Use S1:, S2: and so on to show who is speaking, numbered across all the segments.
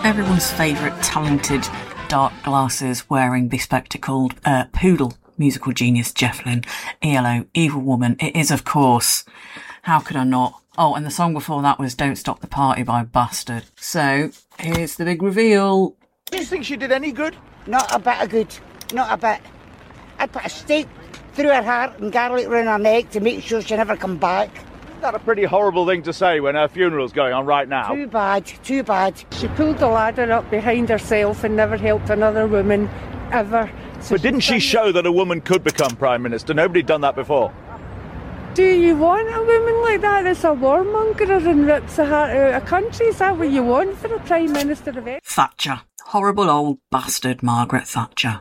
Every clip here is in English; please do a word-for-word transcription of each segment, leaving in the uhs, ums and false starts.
S1: Everyone's favourite talented, dark glasses wearing bespectacled uh, poodle musical genius Jeff Lynne. E L O, Evil Woman. It is, of course. How could I not? Oh, and the song before that was Don't Stop the Party by Bastard. So, here's the big reveal.
S2: Do you think she did any good?
S3: Not a bit of good. Not a bit. I'd put a stake through her heart and garlic round her neck to make sure she never come back.
S2: Isn't that a pretty horrible thing to say when her funeral's going on right now?
S3: Too bad, too bad.
S4: She pulled the ladder up behind herself and never helped another woman, ever. So
S2: but didn't she show that a woman could become Prime Minister? Nobody'd done that before.
S4: Do you want a woman like that that's a warmonger and rips the heart out of a country? Is that what you want for a Prime Minister of it?
S1: Thatcher. Horrible old bastard Margaret Thatcher.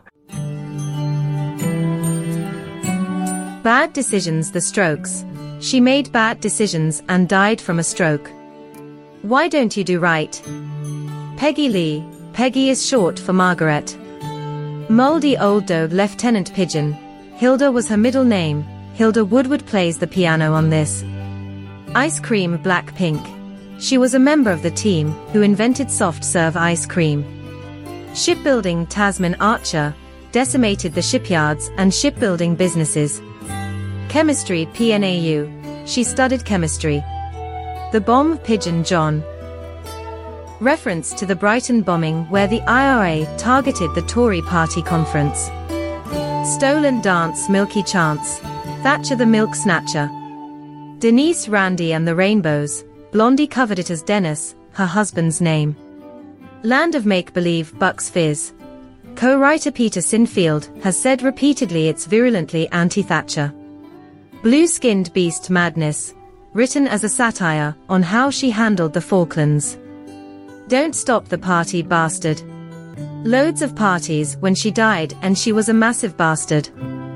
S5: Bad decisions, The Strokes. She made bad decisions and died from a stroke. Why don't you do right? Peggy Lee. Peggy is short for Margaret. Mouldy old dog Lieutenant Pigeon. Hilda was her middle name. Hilda Woodward plays the piano on this. Ice cream Blackpink. She was a member of the team who invented soft serve ice cream. Shipbuilding Tasman Archer. Decimated the shipyards and shipbuilding businesses. Chemistry P N A U. She studied chemistry. The bomb Pigeon John. Reference to the Brighton bombing where the I R A targeted the Tory party conference. Stolen dance Milky Chance. Thatcher the Milk Snatcher. Denise Randy and the Rainbows. Blondie covered it as Dennis, her husband's name. Land of Make-Believe Bucks Fizz. Co-writer Peter Sinfield has said repeatedly it's virulently anti-Thatcher. Blue-Skinned Beast Madness. Written as a satire on how she handled the Falklands. Don't Stop the Party Bastard. Loads of parties when she died and she was a massive bastard.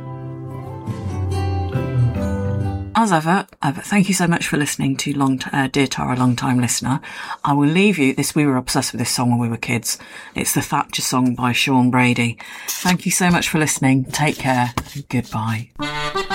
S1: As ever, uh, thank you so much for listening to Long t- uh, Dear Tara, Long Time Listener. I will leave you this. We were obsessed with this song when we were kids. It's the Thatcher song by Sean Brady. Thank you so much for listening. Take care. Goodbye.